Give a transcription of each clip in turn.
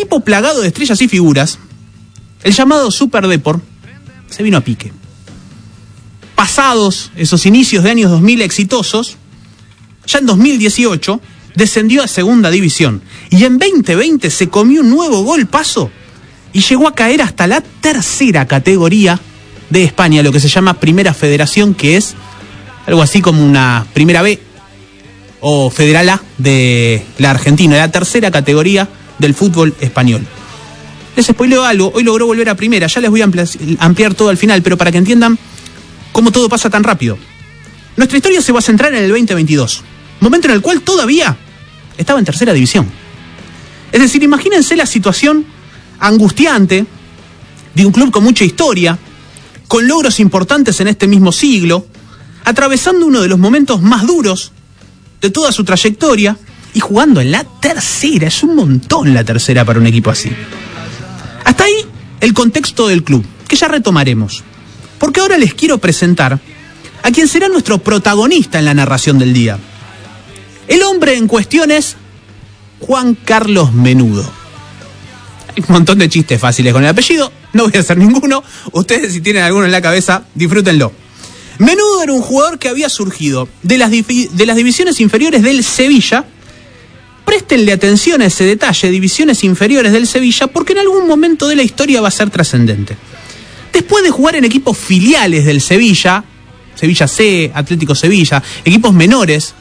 equipo plagado de estrellas y figuras, el llamado Super Depor, se vino a pique. Pasados esos inicios de años 2000 exitosos, ya en 2018 descendió a segunda división y en 2020 se comió un nuevo golpazo y llegó a caer hasta la tercera categoría de España, lo que se llama Primera Federación, que es algo así como una Primera B o Federal A de la Argentina, la tercera categoría del fútbol español. Les spoileo algo, hoy logró volver a primera, ya les voy a ampliar todo al final, pero para que entiendan cómo todo pasa tan rápido. Nuestra historia se va a centrar en el 2022, momento en el cual todavía estaba en tercera división. Es decir, imagínense la situación angustiante de un club con mucha historia, con logros importantes en este mismo siglo, atravesando uno de los momentos más duros de toda su trayectoria y jugando en la tercera. Es un montón la tercera para un equipo así. Hasta ahí el contexto del club, que ya retomaremos, porque ahora les quiero presentar a quien será nuestro protagonista en la narración del día. El hombre en cuestión es Juan Carlos Menudo. Hay un montón de chistes fáciles con el apellido, no voy a hacer ninguno. Ustedes, si tienen alguno en la cabeza, disfrútenlo. Menudo era un jugador que había surgido de las divisiones inferiores del Sevilla. Préstenle atención a ese detalle, divisiones inferiores del Sevilla, porque en algún momento de la historia va a ser trascendente. Después de jugar en equipos filiales del Sevilla, Sevilla C, Atlético Sevilla, equipos menores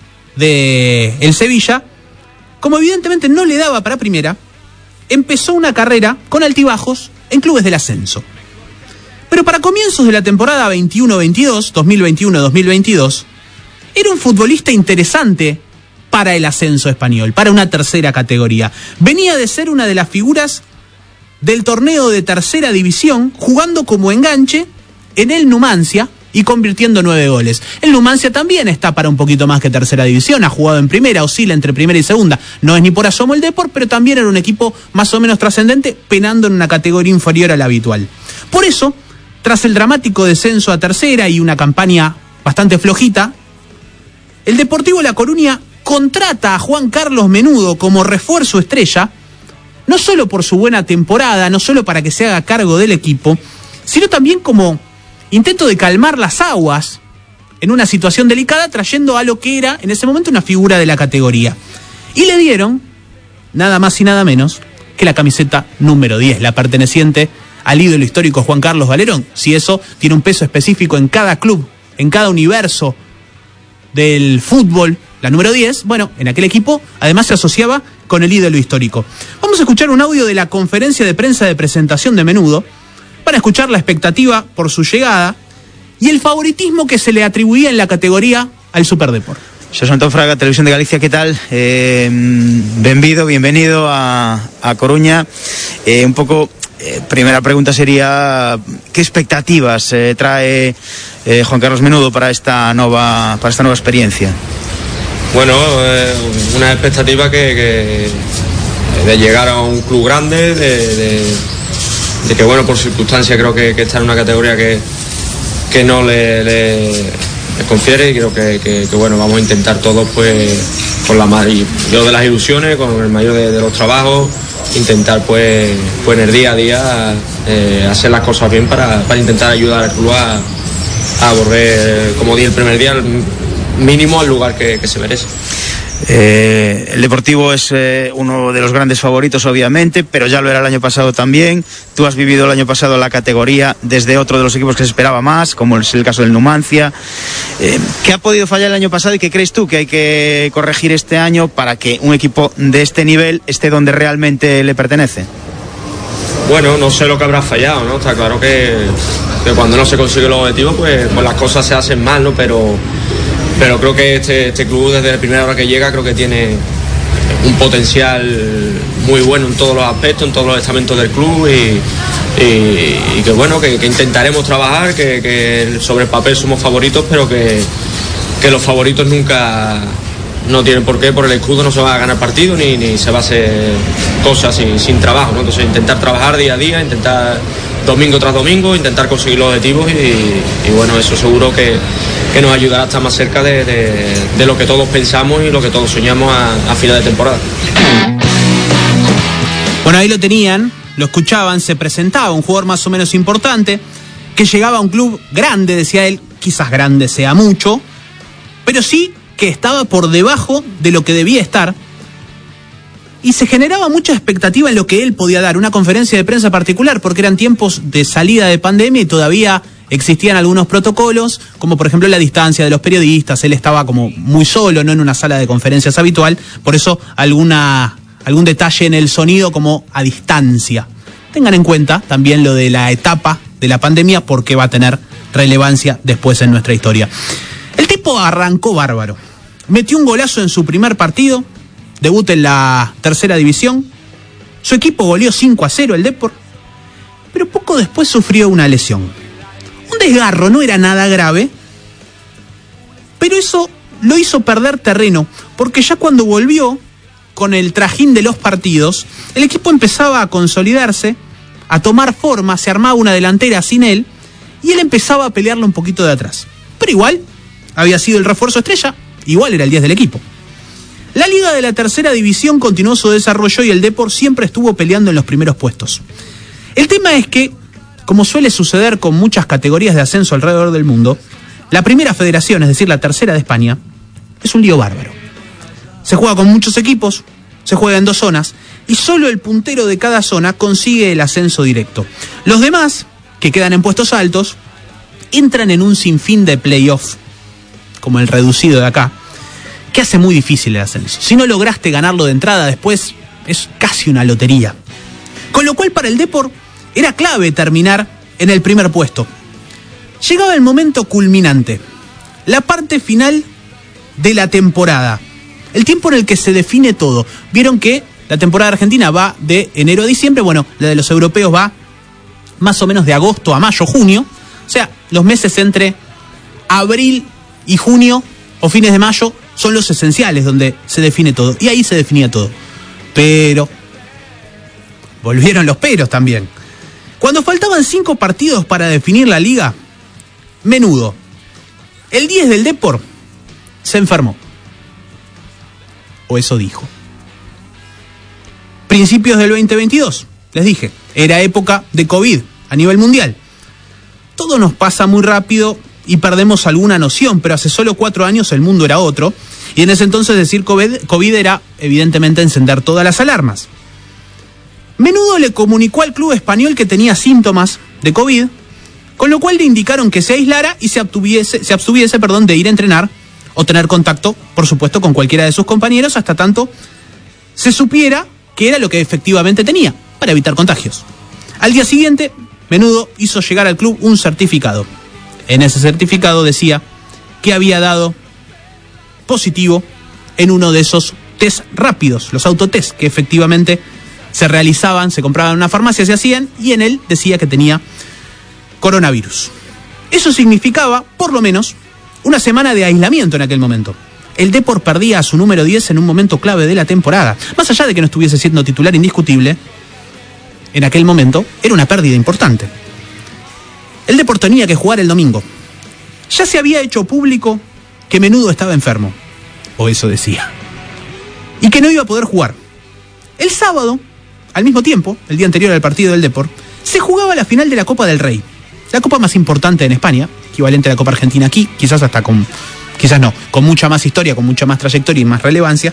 del Sevilla, como evidentemente no le daba para primera, empezó una carrera con altibajos en clubes del ascenso. Pero para comienzos de la temporada 21-22, 2021-2022, era un futbolista interesante para el ascenso español, para una tercera categoría. Venía de ser una de las figuras del torneo de tercera división, jugando como enganche en el Numancia y convirtiendo 9 goles. El Numancia también está para un poquito más que tercera división, ha jugado en primera, oscila entre primera y segunda. No es ni por asomo el Depor, pero también era un equipo más o menos trascendente, penando en una categoría inferior a la habitual. Por eso, tras el dramático descenso a tercera y una campaña bastante flojita, el Deportivo La Coruña contrata a Juan Carlos Menudo como refuerzo estrella, no solo por su buena temporada, no solo para que se haga cargo del equipo, sino también como intento de calmar las aguas en una situación delicada, trayendo a lo que era en ese momento una figura de la categoría. Y le dieron nada más y nada menos que la camiseta número 10, la perteneciente al ídolo histórico Juan Carlos Valerón. Si eso tiene un peso específico en cada club, en cada universo del fútbol, la número 10, bueno, en aquel equipo además se asociaba con el ídolo histórico. Vamos a escuchar un audio de la conferencia de prensa de presentación de Menudo para escuchar la expectativa por su llegada y el favoritismo que se le atribuía en la categoría al Super Depor. Xosé Antón Fraga, Televisión de Galicia, ¿qué tal? Bienvenido a Coruña. Un poco, primera pregunta sería, ¿qué expectativas trae Juan Carlos Menudo para esta nueva experiencia? Bueno, una expectativa que de llegar a un club grande, de que bueno, por circunstancias creo que está en una categoría que no le confiere, y creo que bueno, vamos a intentar todos pues con la mayor de las ilusiones, con el mayor de los trabajos, intentar pues en el día a día hacer las cosas bien para intentar ayudar al club a volver, como di el primer día, mínimo al lugar que se merece. El Deportivo es uno de los grandes favoritos, obviamente, pero ya lo era el año pasado también. Tú has vivido el año pasado la categoría desde otro de los equipos que se esperaba más, como es el caso del Numancia. ¿Qué ha podido fallar el año pasado y qué crees tú que hay que corregir este año para que un equipo de este nivel esté donde realmente le pertenece? Bueno, no sé lo que habrá fallado, ¿no? Está claro que cuando no se consigue el objetivo, pues las cosas se hacen mal, ¿no? Pero creo que este club, desde la primera hora que llega, creo que tiene un potencial muy bueno en todos los aspectos, en todos los estamentos del club, y que bueno, que intentaremos trabajar, que sobre el papel somos favoritos, pero que los favoritos nunca no tienen por qué, por el escudo no se va a ganar partido ni se va a hacer cosas sin trabajo, ¿no? Entonces intentar trabajar día a día, intentar domingo tras domingo, intentar conseguir los objetivos, y bueno, eso seguro que nos ayudará a estar más cerca de lo que todos pensamos y lo que todos soñamos a final de temporada. Bueno, ahí lo tenían, lo escuchaban, se presentaba un jugador más o menos importante, que llegaba a un club grande, decía él, quizás grande sea mucho, pero sí que estaba por debajo de lo que debía estar, y se generaba mucha expectativa en lo que él podía dar, una conferencia de prensa particular, porque eran tiempos de salida de pandemia y todavía existían algunos protocolos, como por ejemplo la distancia de los periodistas. Él estaba como muy solo, no en una sala de conferencias habitual, por eso algún detalle en el sonido como a distancia. Tengan en cuenta también lo de la etapa de la pandemia, porque va a tener relevancia después en nuestra historia. El tipo arrancó bárbaro, metió un golazo en su primer partido, debut en la tercera división, su equipo goleó 5-0 el Depor, pero poco después sufrió una lesión. Un desgarro, no era nada grave, pero eso lo hizo perder terreno, porque ya cuando volvió con el trajín de los partidos, el equipo empezaba a consolidarse, a tomar forma, se armaba una delantera sin él, y él empezaba a pelearlo un poquito de atrás. Pero igual, había sido el refuerzo estrella, igual era el 10 del equipo. La liga de la tercera división continuó su desarrollo y el Depor siempre estuvo peleando en los primeros puestos. El tema es que, como suele suceder con muchas categorías de ascenso alrededor del mundo, la primera federación, es decir, la tercera de España, es un lío bárbaro. Se juega con muchos equipos, se juega en 2 zonas, y solo el puntero de cada zona consigue el ascenso directo. Los demás, que quedan en puestos altos, entran en un sinfín de playoff, como el reducido de acá, que hace muy difícil el ascenso. Si no lograste ganarlo de entrada, después es casi una lotería. Con lo cual para el Depor era clave terminar en el primer puesto. Llegaba el momento culminante, la parte final de la temporada, el tiempo en el que se define todo. Vieron que la temporada argentina va de enero a diciembre, bueno, la de los europeos va más o menos de agosto a mayo, junio, o sea, los meses entre abril y junio o fines de mayo son los esenciales donde se define todo, y ahí se definía todo. Pero volvieron los peros también. Cuando faltaban 5 partidos para definir la liga, Menudo, el 10 del Depor, se enfermó. O eso dijo. Principios del 2022, les dije, era época de COVID a nivel mundial. Todo nos pasa muy rápido y perdemos alguna noción, pero hace solo 4 años el mundo era otro, y en ese entonces decir COVID era evidentemente encender todas las alarmas. Menudo le comunicó al club español que tenía síntomas de COVID, con lo cual le indicaron que se aislara y se abstuviese de ir a entrenar o tener contacto, por supuesto, con cualquiera de sus compañeros, hasta tanto se supiera que era lo que efectivamente tenía, para evitar contagios. Al día siguiente, Menudo hizo llegar al club un certificado. En ese certificado decía que había dado positivo en uno de esos test rápidos, los autotest, que efectivamente se realizaban, se compraban en una farmacia, se hacían, y en él decía que tenía coronavirus. Eso significaba, por lo menos, una semana de aislamiento en aquel momento. El Depor perdía a su número 10 en un momento clave de la temporada. Más allá de que no estuviese siendo titular indiscutible, en aquel momento era una pérdida importante. El Depor tenía que jugar el domingo. Ya se había hecho público que Menudo estaba enfermo, o eso decía, y que no iba a poder jugar. El sábado, al mismo tiempo, el día anterior al partido del Depor, se jugaba la final de la Copa del Rey, la copa más importante en España, equivalente a la Copa Argentina aquí, quizás con mucha más historia, con mucha más trayectoria y más relevancia.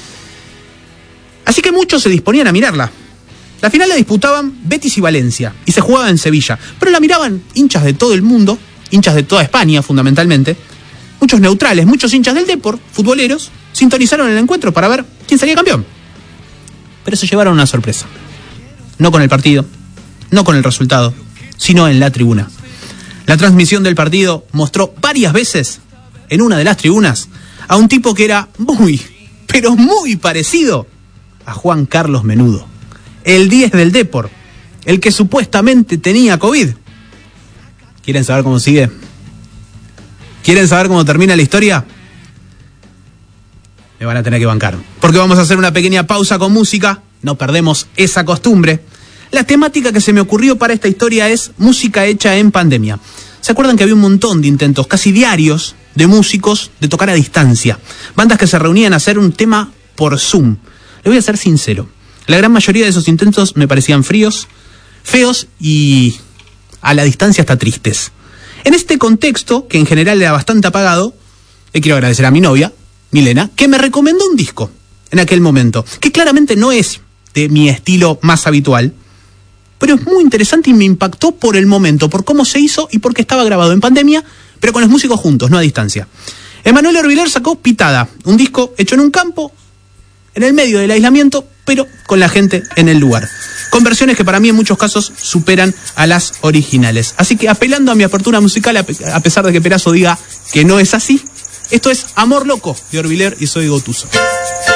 Así que muchos se disponían a mirarla. La final la disputaban Betis y Valencia, y se jugaba en Sevilla, pero la miraban hinchas de todo el mundo, hinchas de toda España fundamentalmente, muchos neutrales, muchos hinchas del Depor, futboleros, sintonizaron el encuentro para ver quién salía campeón. Pero se llevaron una sorpresa. No con el partido, no con el resultado, sino en la tribuna. La transmisión del partido mostró varias veces, en una de las tribunas, a un tipo que era muy, pero muy parecido a Juan Carlos Menudo, el 10 del Depor, el que supuestamente tenía COVID. ¿Quieren saber cómo sigue? ¿Quieren saber cómo termina la historia? Me van a tener que bancar, porque vamos a hacer una pequeña pausa con música. No perdemos esa costumbre. La temática que se me ocurrió para esta historia es música hecha en pandemia. ¿Se acuerdan que había un montón de intentos, casi diarios, de músicos de tocar a distancia? Bandas que se reunían a hacer un tema por Zoom. Le voy a ser sincero, La gran mayoría de esos intentos me parecían fríos, feos y a la distancia hasta tristes. En este contexto, que en general era bastante apagado, le quiero agradecer a mi novia, Milena, que me recomendó un disco en aquel momento, que claramente no es de mi estilo más habitual, pero es muy interesante y me impactó por el momento, por cómo se hizo y porque estaba grabado en pandemia, pero con los músicos juntos, no a distancia. Emanuel Orbiler sacó Pitada, un disco hecho en un campo, en el medio del aislamiento, pero con la gente en el lugar. Con versiones que para mí en muchos casos superan a las originales. Así que apelando a mi apertura musical, a pesar de que Perazo diga que no es así, esto es Amor Loco de Orbiler y soy Gotuso.